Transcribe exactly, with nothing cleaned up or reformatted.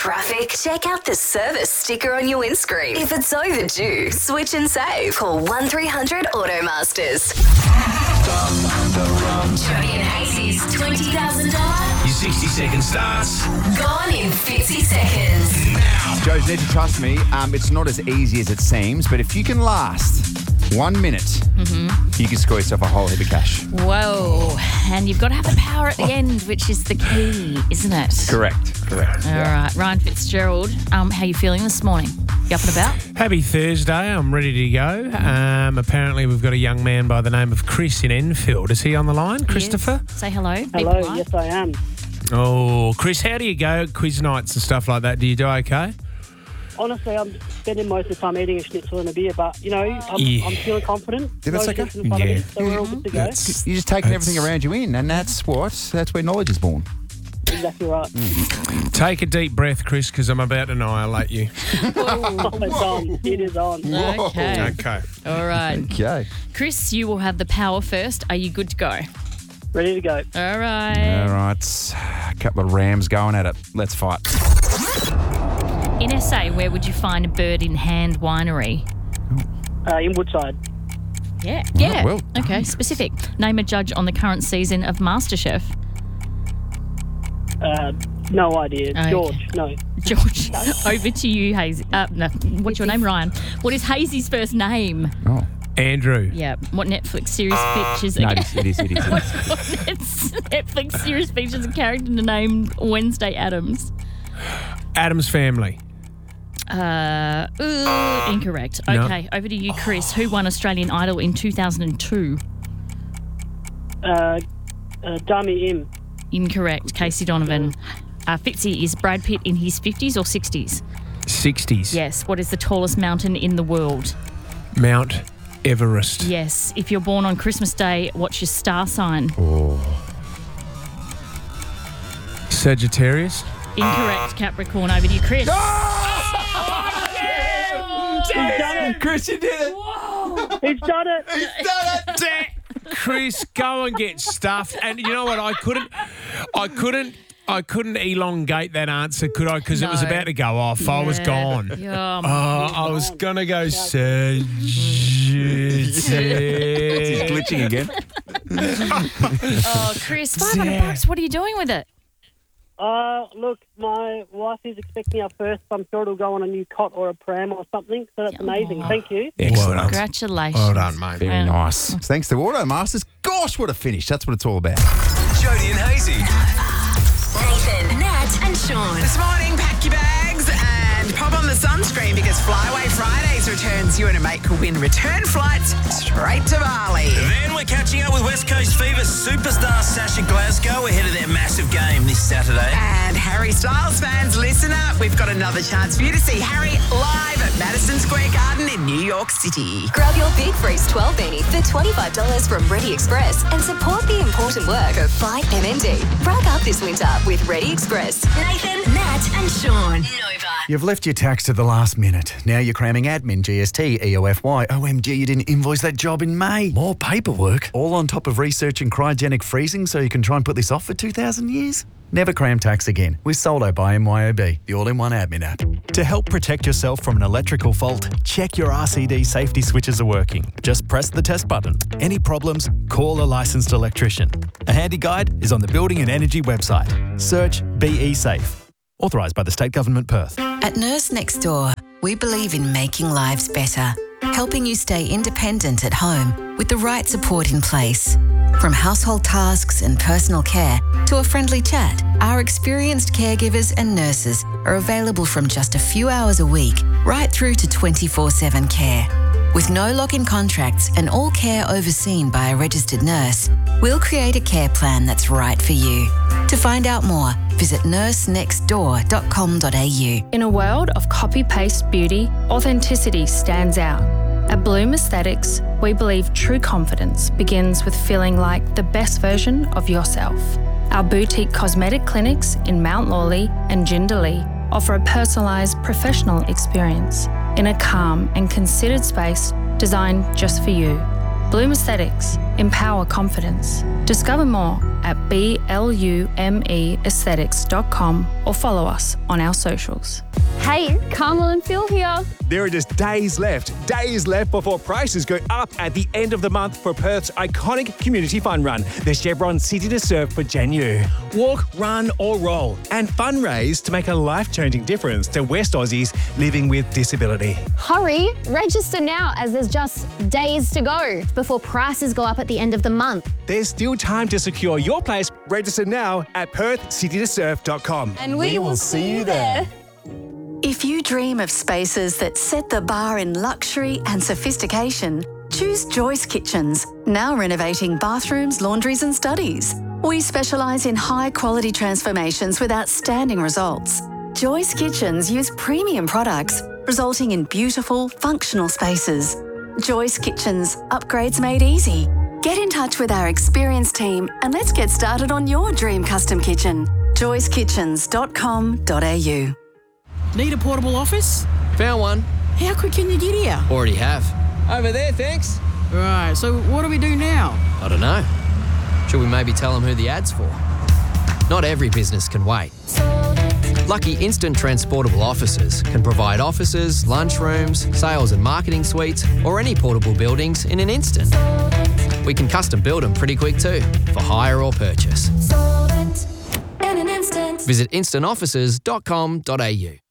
traffic? Check out the service sticker on your windscreen. If it's overdue, switch and save. Call one three hundred Automasters. Jody and Hazy's twenty thousand dollars. Your sixty second starts. Gone in fifty seconds. Now. Joe's need to trust me. Um, it's not as easy as it seems, but if you can last one minute, mm-hmm. you can score yourself a whole heap of cash. Whoa. And you've got to have the power at the end, which is the key, isn't it? Correct. Correct. All yeah. right. Ryan Fitzgerald, um, how are you feeling this morning? You up and about? Happy Thursday. I'm ready to go. Um, apparently, we've got a young man by the name of Chris in Enfield. Is he on the line, Christopher? Yes. Say hello. Hello. Yes, I am. Oh, Chris, how do you go at quiz nights and stuff like that? Do you do okay? Honestly, I'm spending most of the time eating a schnitzel and a beer, but, you know, I'm, Yeah. I'm feeling confident. Yeah, that's No okay. schnitzel in front of me, Yeah. so we're all good to go. That's- You're just taking That's- everything around you in, and that's what, that's where knowledge is born. Exactly right. Take a deep breath, Chris, because I'm about to annihilate you. Oh, it's on. It is on. Okay. Okay. All right. Okay. Chris, you will have the power first. Are you good to go? Ready to go. All right. All right. A couple of rams going at it. Let's fight. In S A, where would you find a bird in hand winery? Uh, in Woodside. Yeah. Yeah. well okay, specific. Name a judge on the current season of MasterChef. Uh, no idea. Okay. George, no. George, over to you, Hazy. Uh, no, what's your name, Ryan? What is Hazy's first name? Oh. Andrew. Yeah. What Netflix series features? No, a- it is, it is, it is. what Netflix series features a character named Wednesday Addams? Adam's Family. Uh, ooh, incorrect. No. Okay, over to you, Chris. Who won Australian Idol in two thousand two? Uh, uh, Dami Im. Incorrect. Casey Donovan. Uh, Fitzy, is Brad Pitt in his fifties or sixties? sixties. Yes. What is the tallest mountain in the world? Mount Everest. Yes. If you're born on Christmas Day, what's your star sign? Sagittarius. Incorrect. Capricorn. Over to you, Chris. Chris, you did it. He's done it. Chris, go and get stuffed. And you know what? I couldn't, I couldn't, I couldn't elongate that answer, could I? Because it was No. about to go off. I was Yeah. gone. Yeah. Oh, I was gonna go He's Sagittarius. glitching again. Oh, Chris, five hundred bucks. What are you doing with it? Uh, look, my wife is expecting our first. I'm sure it'll go on a new cot or a pram or something. So that's amazing. Thank you. Excellent. Congratulations. Well done, mate. Very Yeah. nice. Thanks to Automasters. Gosh, what a finish. That's what it's all about. Jody and Hazy. Nathan, Nat, and Sean. This morning, pack your bags and pop on the sunscreen because Flyaway Fridays returns. You and a mate could win return flights straight to Bali. Then we're catching up with West Coast Fever superstar Sasha Glasgow ahead of their massive game this Saturday. And Harry Styles fans, listen up. We've got another chance for you to see Harry live at Madison Square Garden in New York City. Grab your Big Freeze twelve beanie for twenty-five dollars from Ready Express and support the important work of Fight M N D. Brag up this winter with Ready Express. Nathan, Nat, and Sean. Nova. You've left your tax to the last minute. Now you're cramming admin, G S T, E O F Y. O M G, you didn't invoice that job in May. More paperwork. All on top of researching cryogenic freezing so you can try and put this off for two thousand years? Never cram tax again with Solo by M Y O B, the all-in-one admin app. To help protect yourself from an electrical fault, check your R C D safety switches are working. Just press the test button. Any problems, call a licensed electrician. A handy guide is on the Building and Energy website. Search B E Safe. Authorised by the State Government Perth. At Nurse Next Door, we believe in making lives better, helping you stay independent at home with the right support in place. From household tasks and personal care to a friendly chat, our experienced caregivers and nurses are available from just a few hours a week right through to twenty-four seven care. With no lock-in contracts and all care overseen by a registered nurse, we'll create a care plan that's right for you. To find out more, visit nurse next door dot com dot a u. In a world of copy-paste beauty, authenticity stands out. At Bloom Aesthetics, we believe true confidence begins with feeling like the best version of yourself. Our boutique cosmetic clinics in Mount Lawley and Jindalee offer a personalised professional experience in a calm and considered space designed just for you. Bloom Aesthetics. Empower confidence. Discover more at B L U M E aesthetics dot com or follow us on our socials. Hey, Carmel and Phil here. There are just days left, days left before prices go up at the end of the month for Perth's iconic community fun run, the Chevron City to Surf for Janu. Walk, run or roll and fundraise to make a life-changing difference to West Aussies living with disability. Hurry, register now as there's just days to go before prices go up at the end of the month. There's still time to secure your place. Register now at perth city to surf dot com. And we, we will see you there. If you dream of spaces that set the bar in luxury and sophistication, choose Joyce Kitchens, now renovating bathrooms, laundries and studies. We specialise in high-quality transformations with outstanding results. Joyce Kitchens use premium products, resulting in beautiful, functional spaces. Joyce Kitchens, upgrades made easy. Get in touch with our experienced team and let's get started on your dream custom kitchen. joyce kitchens dot com dot a u. Need a portable office? Found one. How quick can you get here? Already have. Over there, thanks. Right, so what do we do now? I don't know. Should we maybe tell them who the ad's for? Not every business can wait. Lucky Instant Transportable Offices can provide offices, lunchrooms, sales and marketing suites, or any portable buildings in an instant. We can custom build them pretty quick too, for hire or purchase. Visit instant offices dot com dot a u.